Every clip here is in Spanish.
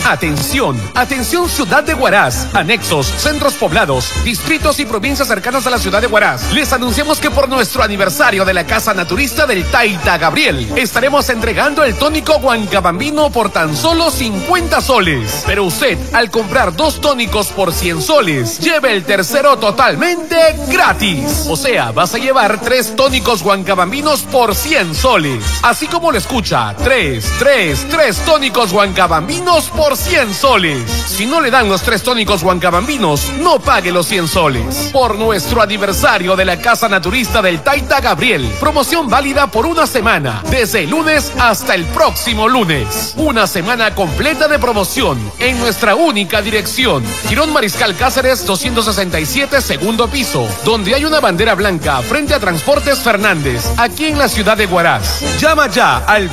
Atención, atención Ciudad de Huaraz, anexos, centros poblados, distritos y provincias cercanas a la ciudad de Huaraz. Les anunciamos que por nuestro aniversario de la Casa Naturista del Taita Gabriel, estaremos entregando el tónico Huancabambino por tan solo 50 soles. Pero usted, al comprar 2 tónicos por 100 soles, lleve el tercero totalmente gratis. O sea, vas a llevar 3 tónicos Huancabambinos por 100 soles. Así como lo escucha, 3 tónicos Huancabambinos por 100 soles. Si no le dan los 3 tónicos Huancabambinos, no pague los 100 soles. Por nuestro aniversario de la Casa Naturista del Taita Gabriel, promoción válida por una semana, desde el lunes hasta el próximo lunes. Una semana completa de promoción en nuestra única dirección, Girón Mariscal Cáceres 267, segundo piso, donde hay una bandera blanca frente a Transportes Fernández, aquí en la ciudad de Huaraz. Llama ya al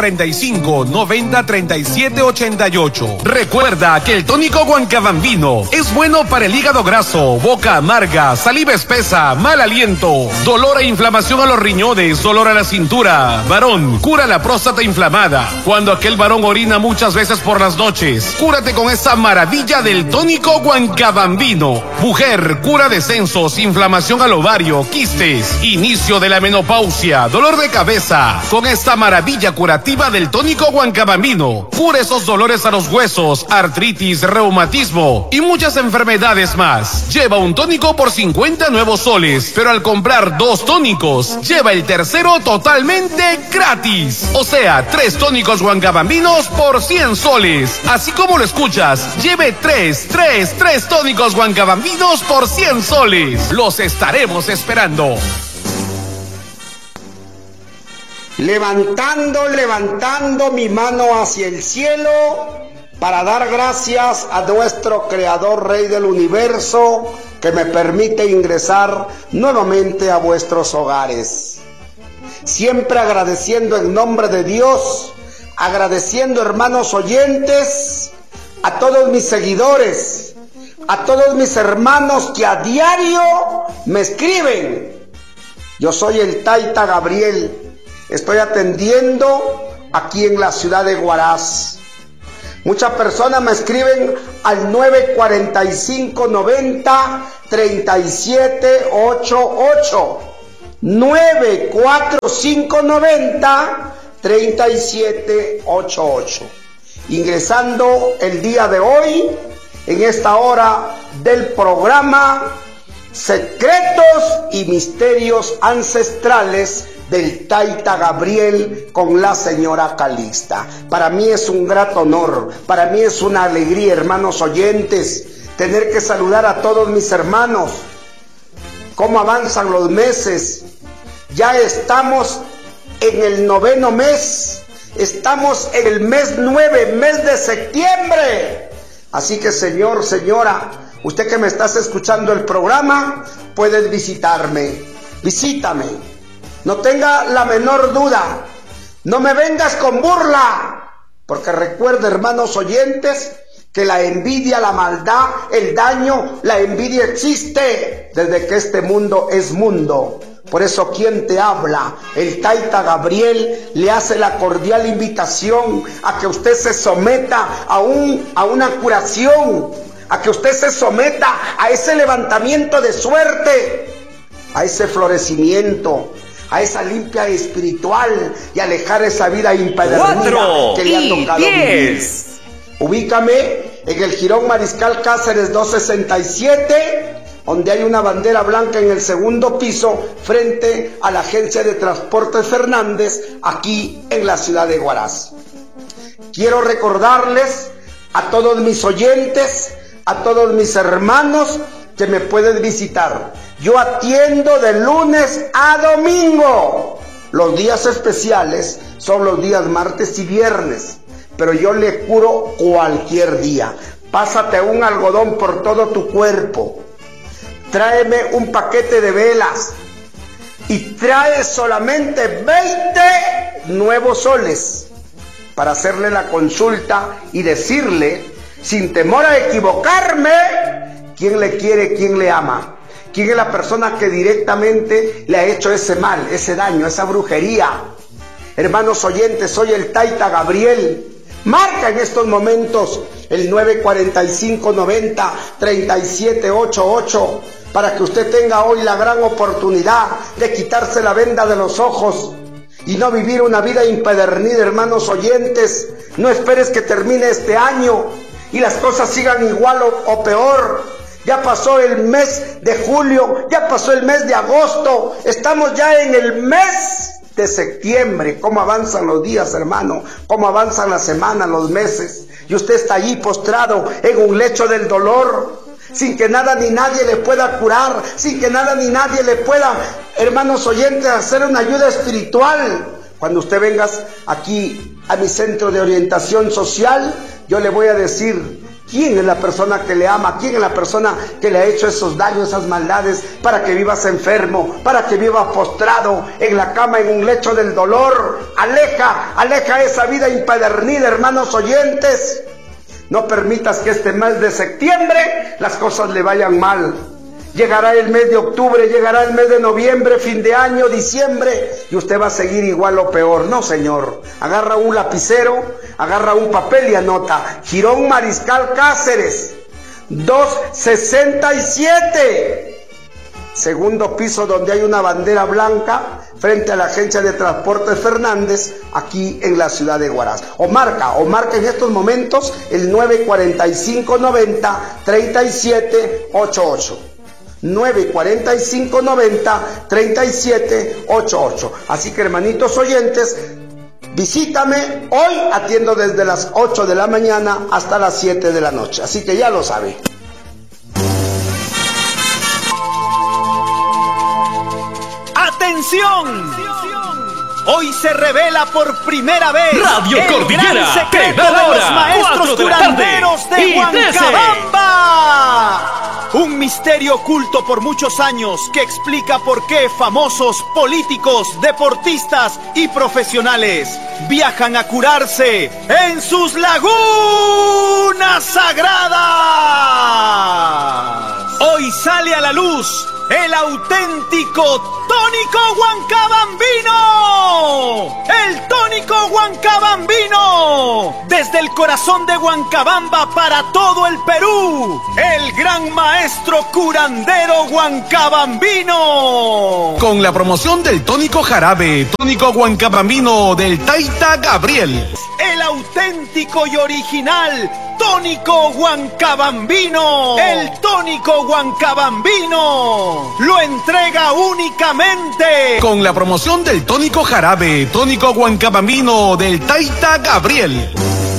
945-90-3788. Recuerda que el tónico Huancabambino es bueno para el hígado graso, boca amarga, saliva espesa, mal aliento, dolor e inflamación a los riñones, dolor a la cintura. Varón, cura la próstata inflamada. Cuando aquel varón orina muchas veces por las noches, cúrate con esta maravilla del tónico Huancabambino. Mujer, cura descensos, inflamación al ovario, quistes, inicio de la menopausia, dolor de cabeza. Con esta maravilla curativa del tónico Huancabambino, cura esos dolores a los huesos, artritis, reumatismo y muchas enfermedades más. Lleva un tónico por 50 nuevos soles, pero al comprar 2 tónicos, lleva el tercero totalmente gratis. O sea, 3 tónicos Huancabambinos por 100 soles. Así como lo escuchas, lleve 3 tónicos Huancabambinos por 100 soles. Los estaremos esperando. Levantando mi mano hacia el cielo para dar gracias a nuestro Creador, Rey del Universo, que me permite ingresar nuevamente a vuestros hogares. Siempre agradeciendo en nombre de Dios, agradeciendo, hermanos oyentes, a todos mis seguidores, a todos mis hermanos que a diario me escriben. Yo soy el Taita Gabriel. Estoy atendiendo aquí en la ciudad de Huaraz. Muchas personas me escriben al 945-90-3788. 945-90-3788. Ingresando el día de hoy, en esta hora del programa Secretos y Misterios Ancestrales del Taita Gabriel con la señora Calixta. Para mí es un grato honor, para mí es una alegría, hermanos oyentes, tener que saludar a todos mis hermanos. ¿Cómo avanzan los meses? Ya estamos en el 9º mes, estamos en el mes 9, mes de septiembre. Así que, señor, señora, usted que me estás escuchando el programa, puedes visitarme, visítame. No tenga la menor duda, no me vengas con burla, porque recuerda, hermanos oyentes, que la envidia, la maldad, el daño, la envidia existe desde que este mundo es mundo. Por eso, ¿quién te habla? El Taita Gabriel le hace la cordial invitación a que usted se someta a una curación, a que usted se someta a ese levantamiento de suerte, a ese florecimiento, a esa limpia espiritual y alejar esa vida impedernida que le ha tocado vivir. Ubícame en el Girón Mariscal Cáceres 267, donde hay una bandera blanca en el segundo piso, frente a la agencia de Transportes Fernández, aquí en la ciudad de Huaraz. Quiero recordarles a todos mis oyentes, a todos mis hermanos, que me pueden visitar. Yo atiendo de lunes a domingo. Los días especiales son los días martes y viernes, pero yo le curo cualquier día. Pásate un algodón por todo tu cuerpo, tráeme un paquete de velas y trae solamente 20 nuevos soles para hacerle la consulta y decirle, sin temor a equivocarme, quién le quiere, quién le ama, quién es la persona que directamente le ha hecho ese mal, ese daño, esa brujería. Hermanos oyentes, soy el Taita Gabriel. Marca en estos momentos el 945-90-3788 para que usted tenga hoy la gran oportunidad de quitarse la venda de los ojos y no vivir una vida impedernida, hermanos oyentes. No esperes que termine este año y las cosas sigan igual o peor. Ya pasó el mes de julio, ya pasó el mes de agosto, estamos ya en el mes de septiembre. ¿Cómo avanzan los días, hermano? ¿Cómo avanzan las semanas, los meses? Y usted está allí postrado en un lecho del dolor, sin que nada ni nadie le pueda curar, sin que nada ni nadie le pueda, hermanos oyentes, hacer una ayuda espiritual. Cuando usted venga aquí a mi centro de orientación social, yo le voy a decir quién es la persona que le ama, quién es la persona que le ha hecho esos daños, esas maldades, para que vivas enfermo, para que vivas postrado en la cama, en un lecho del dolor. Aleja esa vida impedernida, hermanos oyentes. No permitas que este mes de septiembre las cosas le vayan mal. Llegará el mes de octubre, llegará el mes de noviembre, fin de año, diciembre, y usted va a seguir igual o peor. No, señor. Agarra un lapicero, agarra un papel y anota: Girón Mariscal Cáceres, 267. Segundo piso, donde hay una bandera blanca, frente a la agencia de transportes Fernández, aquí en la ciudad de Huaraz. O marca en estos momentos el 945-90-3788. 945-90-3788. Así que, hermanitos oyentes, visítame. Hoy atiendo desde las 8 de la mañana hasta las 7 de la noche. Así que ya lo sabe. ¡Atención! Hoy se revela por primera vez Radio el Cordillera, gran secreto que da de los hora, maestros 4 de la curanderos tarde, de y Huancabamba. Un misterio oculto por muchos años que explica por qué famosos, políticos, deportistas y profesionales viajan a curarse en sus lagunas sagradas. Hoy sale a la luz el auténtico tónico huancabambino. El tónico huancabambino. Desde el corazón de Huancabamba para todo el Perú. El gran maestro curandero huancabambino. Con la promoción del tónico jarabe, tónico huancabambino del Taita Gabriel. El auténtico y original tónico huancabambino. El tónico huancabambino lo entrega únicamente Con la promoción del tónico jarabe, tónico huancabambino del Taita Gabriel.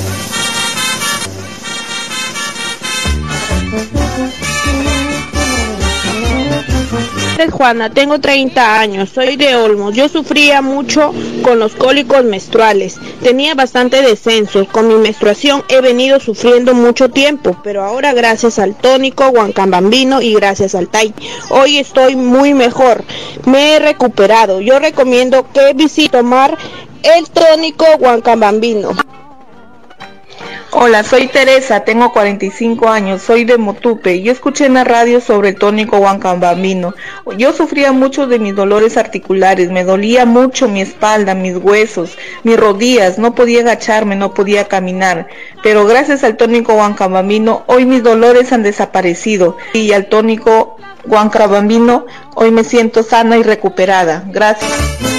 Juana, tengo 30 años, soy de Olmos. Yo sufría mucho con los cólicos menstruales, tenía bastante descenso. Con mi menstruación he venido sufriendo mucho tiempo, pero ahora gracias al tónico huancabambino y gracias al TAI, hoy estoy muy mejor, me he recuperado. Yo recomiendo que visite tomar el tónico huancabambino. Hola, soy Teresa, tengo 45 años, soy de Motupe. Yo escuché en la radio sobre el tónico huancabambino. Yo sufría mucho de mis dolores articulares, me dolía mucho mi espalda, mis huesos, mis rodillas, no podía agacharme, no podía caminar. Pero gracias al tónico huancabambino, hoy mis dolores han desaparecido. Y al tónico huancabambino, hoy me siento sana y recuperada. Gracias.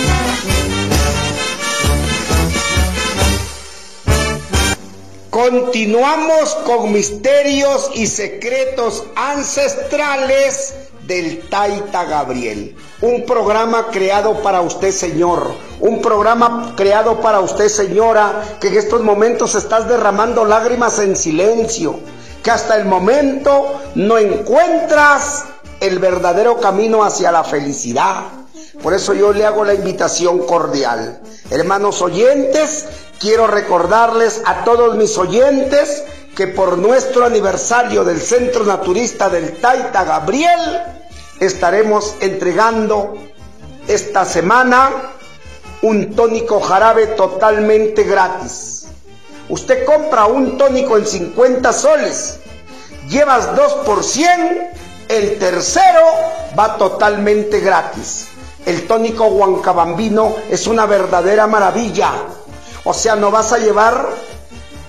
Continuamos con misterios y secretos ancestrales del Taita Gabriel. Un programa creado para usted, señor. Un programa creado para usted, señora, que en estos momentos estás derramando lágrimas en silencio, que hasta el momento no encuentras el verdadero camino hacia la felicidad. Por eso yo le hago la invitación cordial. Hermanos oyentes, quiero recordarles a todos mis oyentes que por nuestro aniversario del Centro Naturista del Taita Gabriel estaremos entregando esta semana un tónico jarabe totalmente gratis. Usted compra un tónico en 50 soles, llevas 2 por 100, el tercero va totalmente gratis. El tónico huancabambino es una verdadera maravilla. O sea, no vas a llevar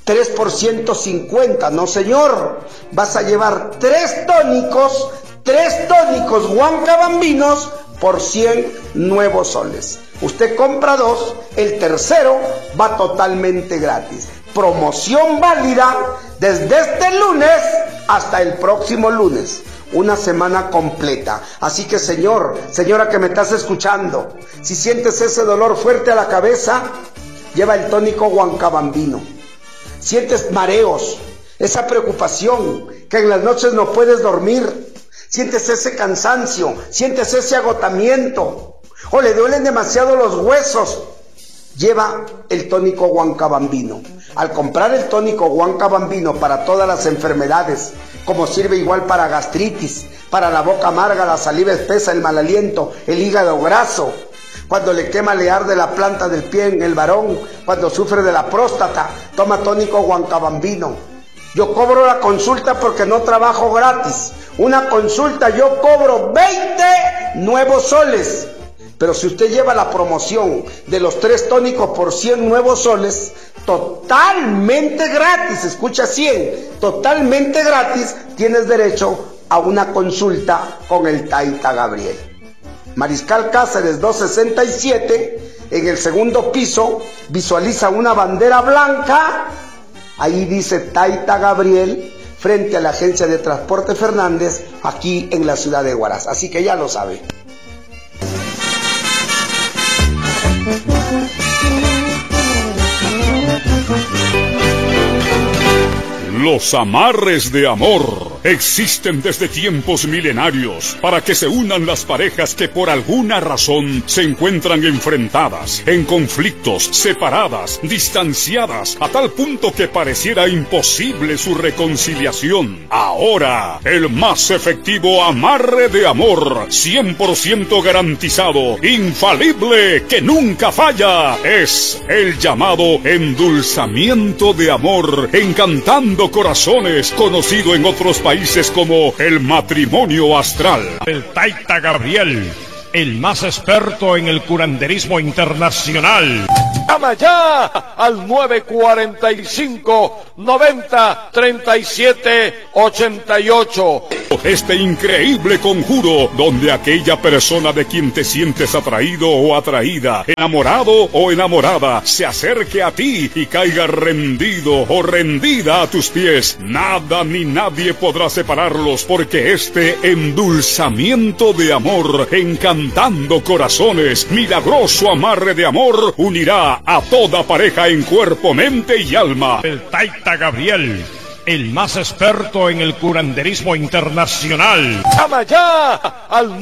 3 por 150. No, señor. Vas a llevar 3 tónicos guancabambinos por 100 nuevos soles. Usted compra 2, el tercero va totalmente gratis. Promoción válida desde este lunes hasta el próximo lunes. Una semana completa. Así que señora que me estás escuchando, si sientes ese dolor fuerte a la cabeza, lleva el tónico guancabambino. Sientes mareos, esa preocupación, que en las noches no puedes dormir, sientes ese cansancio, sientes ese agotamiento, o le duelen demasiado los huesos, lleva el tónico guancabambino. Al comprar el tónico guancabambino para todas las enfermedades, como sirve igual para gastritis, para la boca amarga, la saliva espesa, el mal aliento, el hígado graso, cuando le quema, le arde la planta del pie en el varón, cuando sufre de la próstata, toma tónico guancabambino. Yo cobro la consulta porque no trabajo gratis. Una consulta yo cobro 20 nuevos soles. Pero si usted lleva la promoción de los 3 tónicos por 100 nuevos soles, totalmente gratis, escucha 100, totalmente gratis, tienes derecho a una consulta con el Taita Gabriel. Mariscal Cáceres 267, en el segundo piso, visualiza una bandera blanca, ahí dice Taita Gabriel, frente a la agencia de transporte Fernández, aquí en la ciudad de Huaraz. Así que ya lo sabe. Los amarres de amor existen desde tiempos milenarios para que se unan las parejas que por alguna razón se encuentran enfrentadas, en conflictos, separadas, distanciadas, a tal punto que pareciera imposible su reconciliación. Ahora, el más efectivo amarre de amor, 100% garantizado, infalible, que nunca falla, es el llamado endulzamiento de amor, encantando corazones, conocido en otros países como el matrimonio astral. El Taita Gabriel, el más experto en el curanderismo internacional. Llama ya al 945-90-37-88. Este increíble conjuro, donde aquella persona de quien te sientes atraído o atraída, enamorado o enamorada, se acerque a ti y caiga rendido o rendida a tus pies. Nada ni nadie podrá separarlos, porque este endulzamiento de amor, encantando corazones, milagroso amarre de amor, unirá a toda pareja en cuerpo, mente y alma. El Taita Gabriel, el más experto en el curanderismo internacional. Llama ya al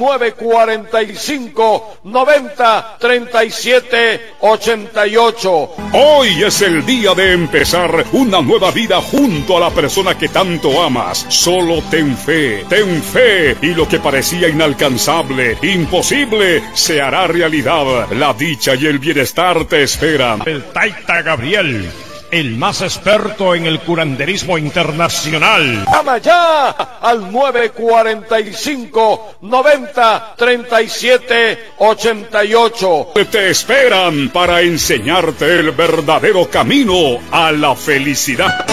945-90-37-88. Hoy es el día de empezar una nueva vida junto a la persona que tanto amas. Solo ten fe, y lo que parecía inalcanzable, imposible, se hará realidad. La dicha y el bienestar te esperan. El Taita Gabriel, el más experto en el curanderismo internacional. Llama ya al 945-90-37-88. Te esperan para enseñarte el verdadero camino a la felicidad.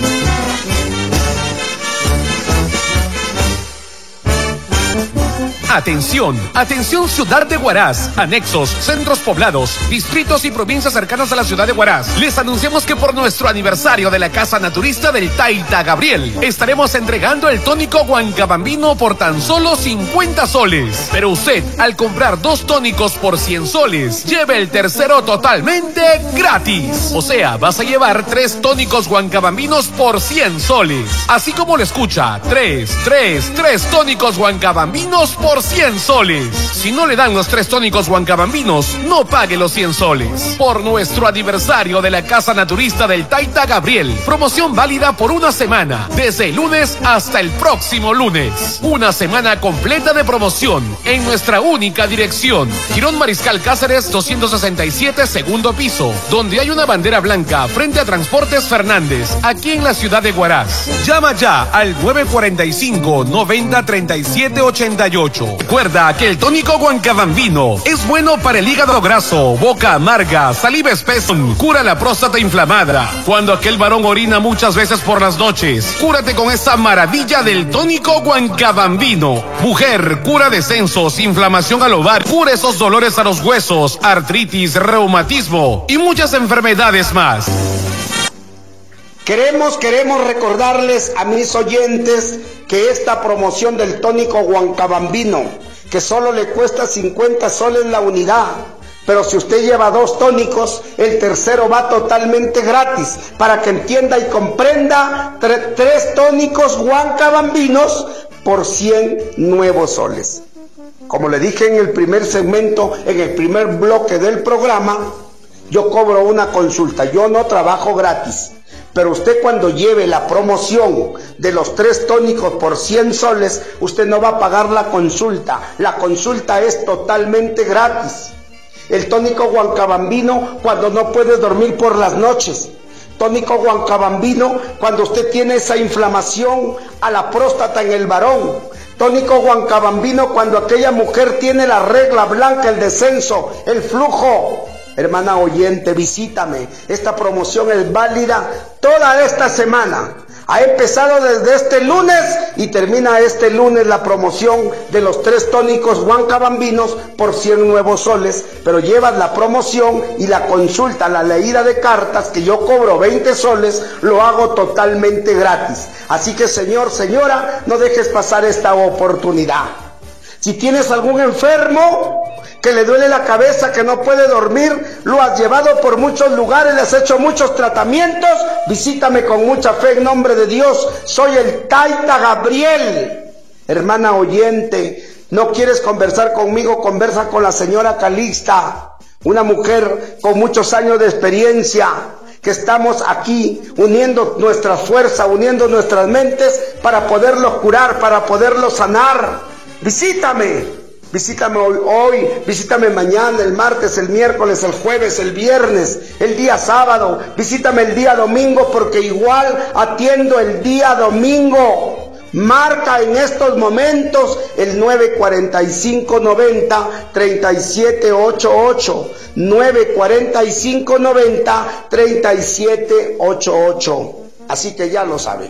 Atención, atención ciudad de Huaraz, anexos, centros poblados, distritos y provincias cercanas a la ciudad de Huaraz. Les anunciamos que por nuestro aniversario de la Casa Naturista del Taita Gabriel, estaremos entregando el tónico guancabambino por tan solo 50 soles. Pero usted, al comprar 2 tónicos por 100 soles, lleve el tercero totalmente gratis. O sea, vas a llevar 3 tónicos guancabambinos por 100 soles. Así como lo escucha, 3 tónicos guancabambinos por 100 soles. Si no le dan los 3 tónicos guancabambinos, no pague los 100 soles. Por nuestro aniversario de la Casa Naturista del Taita Gabriel, promoción válida por una semana, desde el lunes hasta el próximo lunes. Una semana completa de promoción en nuestra única dirección, Girón Mariscal Cáceres 267, segundo piso, donde hay una bandera blanca frente a Transportes Fernández, aquí en la ciudad de Huaraz. Llama ya al 945-90-37-88 Recuerda que el tónico Guancabambino es bueno para el hígado graso, boca amarga, saliva espesa, cura la próstata inflamada. Cuando aquel varón orina muchas veces por las noches, cúrate con esta maravilla del tónico Guancabambino. Mujer, cura descensos, inflamación al ovario, cura esos dolores a los huesos, artritis, reumatismo y muchas enfermedades más. Queremos recordarles a mis oyentes que esta promoción del tónico Guancabambino, que solo le cuesta 50 soles la unidad, pero si usted lleva 2 tónicos, el tercero va totalmente gratis. Para que entienda y comprenda, 3 tónicos Guancabambinos por 100 nuevos soles. Como le dije en el primer segmento, en el primer bloque del programa, yo cobro una consulta, yo no trabajo gratis. Pero usted cuando lleve la promoción de los 3 tónicos por 100 soles, usted no va a pagar la consulta. La consulta es totalmente gratis. El tónico Guancabambino cuando no puede dormir por las noches. Tónico Guancabambino cuando usted tiene esa inflamación a la próstata en el varón. Tónico Guancabambino cuando aquella mujer tiene la regla blanca, el descenso, el flujo. Hermana oyente, visítame. Esta promoción es válida toda esta semana. Ha empezado desde este lunes y termina este lunes la promoción de los 3 tónicos Guancabambinos por 100 nuevos soles. Pero llevas la promoción y la consulta, la leída de cartas, que yo cobro 20 soles, lo hago totalmente gratis. Así que señor, señora, no dejes pasar esta oportunidad. Si tienes algún enfermo que le duele la cabeza, que no puede dormir, lo has llevado por muchos lugares, le has hecho muchos tratamientos, visítame con mucha fe en nombre de Dios. Soy el Taita Gabriel. Hermana oyente, ¿no quieres conversar conmigo? Conversa con la señora Calixta, una mujer con muchos años de experiencia, que estamos aquí uniendo nuestra fuerza, uniendo nuestras mentes para poderlos curar, para poderlos sanar. Visítame hoy, visítame mañana, el martes, el miércoles, el jueves, el viernes, el día sábado, visítame el día domingo, porque igual atiendo el día domingo. Marca en estos momentos el 945-90-3788, 945-90-3788. Así que ya lo sabe.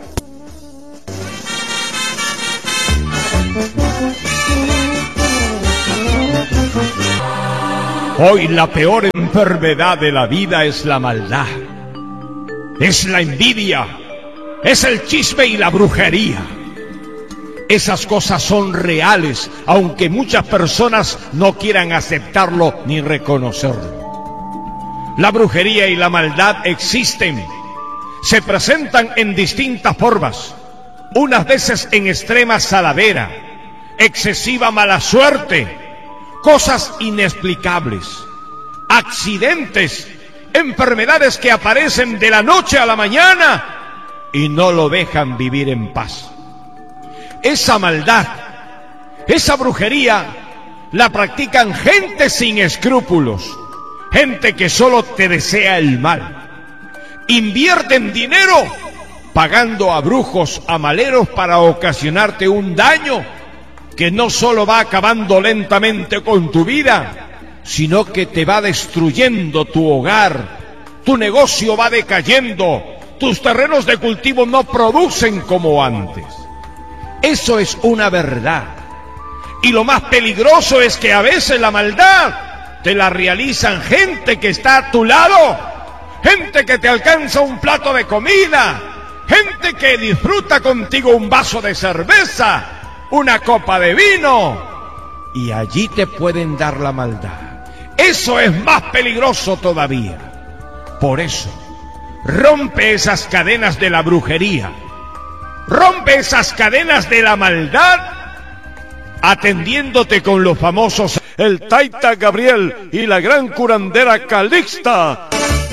Hoy la peor enfermedad de la vida es la maldad, es la envidia, es el chisme y la brujería. Esas cosas son reales, aunque muchas personas no quieran aceptarlo ni reconocerlo. La brujería y la maldad existen, se presentan en distintas formas, unas veces en extrema saladera, excesiva mala suerte, cosas inexplicables, accidentes, enfermedades que aparecen de la noche a la mañana y no lo dejan vivir en paz. Esa maldad, esa brujería, la practican gente sin escrúpulos, gente que solo te desea el mal. Invierten dinero pagando a brujos, a maleros para ocasionarte un daño que no solo va acabando lentamente con tu vida, sino que te va destruyendo tu hogar, tu negocio va decayendo, tus terrenos de cultivo no producen como antes. Eso es una verdad. Y lo más peligroso es que a veces la maldad te la realizan gente que está a tu lado, gente que te alcanza un plato de comida, gente que disfruta contigo un vaso de cerveza, una copa de vino, y allí te pueden dar la maldad. Eso es más peligroso todavía. Por eso, rompe esas cadenas de la brujería, rompe esas cadenas de la maldad, atendiéndote con los famosos el Taita Gabriel y la gran curandera Calixta.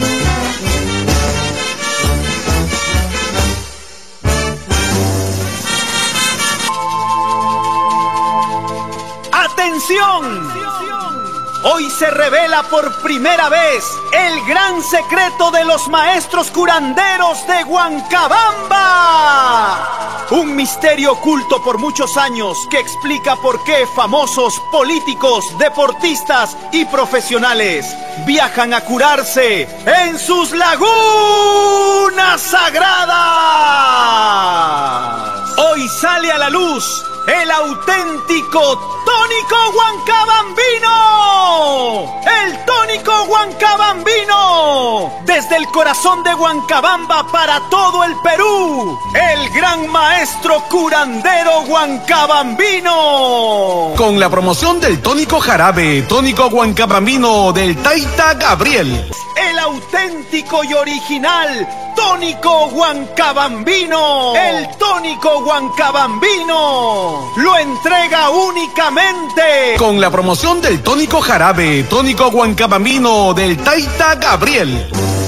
¡Atención! Hoy se revela por primera vez el gran secreto de los maestros curanderos de Huancabamba. Un misterio oculto por muchos años que explica por qué famosos, políticos, deportistas y profesionales viajan a curarse en sus lagunas sagradas. Hoy sale a la luz el auténtico tónico huancabambino. El tónico huancabambino. Desde el corazón de Huancabamba para todo el Perú. El gran maestro curandero huancabambino. Con la promoción del tónico jarabe, tónico huancabambino del Taita Gabriel. El auténtico y original tónico huancabambino. El tónico huancabambino lo entrega únicamente con la promoción del tónico jarabe, tónico huancabambino del Taita Gabriel.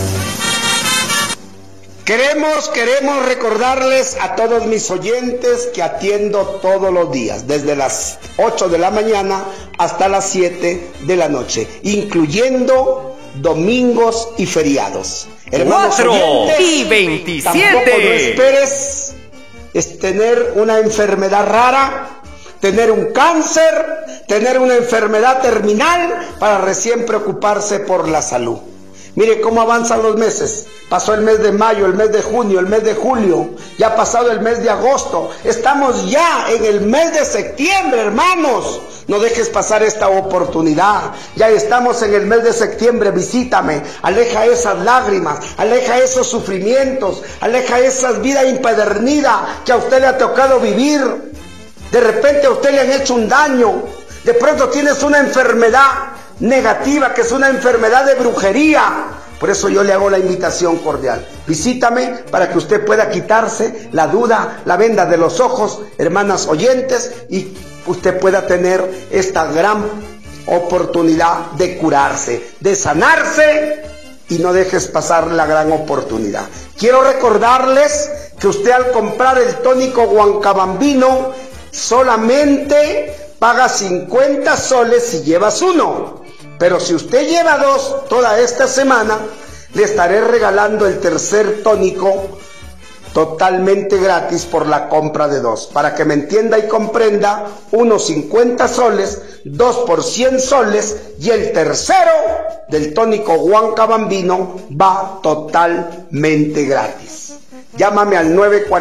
Queremos recordarles a todos mis oyentes que atiendo todos los días, desde las 8 de la mañana hasta las 7 de la noche, incluyendo domingos y feriados. Hermanos 4 oyentes, y 27. Tampoco no esperes es tener una enfermedad rara, tener un cáncer, tener una enfermedad terminal para recién preocuparse por la salud. Mire cómo avanzan los meses. Pasó el mes de mayo, el mes de junio, el mes de julio, ya ha pasado el mes de agosto. Estamos ya en el mes de septiembre, hermanos. No dejes pasar esta oportunidad. Ya estamos en el mes de septiembre, visítame. Aleja esas lágrimas, aleja esos sufrimientos, aleja esas vidas impedernidas que a usted le ha tocado vivir. De repente a usted le han hecho un daño. De pronto tienes una enfermedad negativa, que es una enfermedad de brujería. Por eso yo le hago la invitación cordial. Visítame para que usted pueda quitarse la duda, la venda de los ojos, hermanas oyentes, y usted pueda tener esta gran oportunidad de curarse, de sanarse, y no dejes pasar la gran oportunidad. Quiero recordarles que usted al comprar el tónico huancabambino solamente paga 50 soles si llevas uno. Pero si usted lleva dos toda esta semana, le estaré regalando el tercer tónico totalmente gratis por la compra de dos. Para que me entienda y comprenda, uno 50 soles, dos por 100 soles, y el tercero del tónico huancabambino va totalmente gratis. Llámame al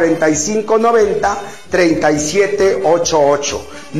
945-90-3788.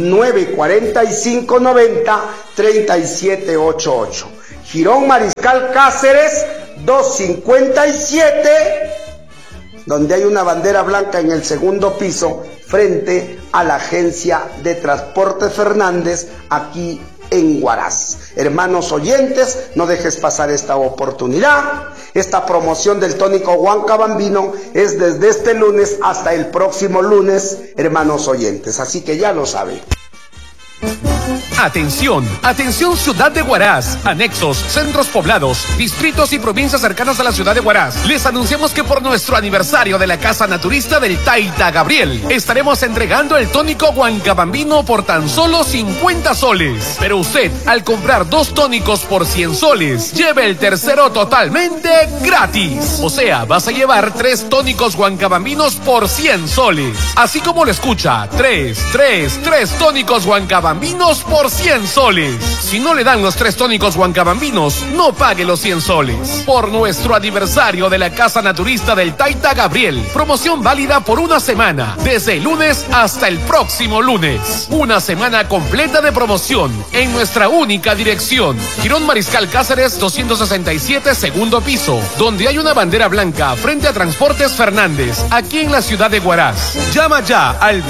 945-90-3788. Girón Mariscal Cáceres 257, donde hay una bandera blanca en el segundo piso, frente a la agencia de Transporte Fernández, aquí en Huaraz. Hermanos oyentes, no dejes pasar esta oportunidad. Esta promoción del tónico huancabambino es desde este lunes hasta el próximo lunes, hermanos oyentes, así que ya lo saben. Atención, atención ciudad de Huaraz, anexos, centros poblados, distritos y provincias cercanas a la ciudad de Huaraz. Les anunciamos que por nuestro aniversario de la Casa Naturista del Taita Gabriel, estaremos entregando el tónico huancabambino por tan solo 50 soles. Pero usted, al comprar dos tónicos por 100 soles, lleve el tercero totalmente gratis. O sea, vas a llevar 3 tónicos huancabambinos por 100 soles. Así como lo escucha, 3 tónicos huancabambinos por 100 soles. Si no le dan los 3 tónicos huancabambinos, no pague los 100 soles. Por nuestro aniversario de la Casa Naturista del Taita Gabriel. Promoción válida por una semana, desde el lunes hasta el próximo lunes. Una semana completa de promoción en nuestra única dirección. Girón Mariscal Cáceres 267, segundo piso, donde hay una bandera blanca frente a Transportes Fernández, aquí en la ciudad de Huaraz. Llama ya al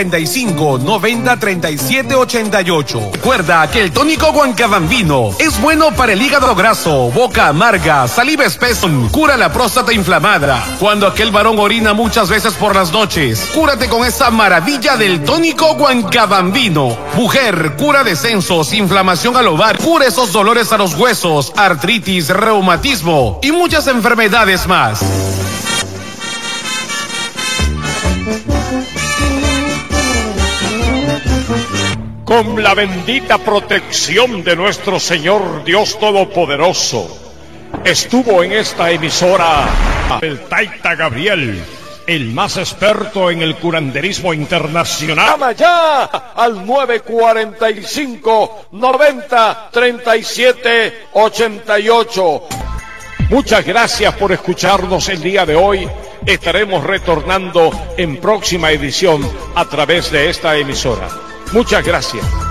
945-90-3788. Recuerda que el tónico huancabambino es bueno para el hígado graso, boca amarga, saliva espesa, cura la próstata inflamada. Cuando aquel varón orina muchas veces por las noches, cúrate con esa maravilla del tónico huancabambino. Mujer, cura descensos, inflamación al ovario, cura esos dolores a los huesos, artritis, reumatismo y muchas enfermedades más. Con la bendita protección de nuestro Señor Dios Todopoderoso, estuvo en esta emisora el Taita Gabriel, el más experto en el curanderismo internacional. Llama ya al 945-90-37-88. Muchas gracias por escucharnos el día de hoy. Estaremos retornando en próxima edición a través de esta emisora. Muchas gracias.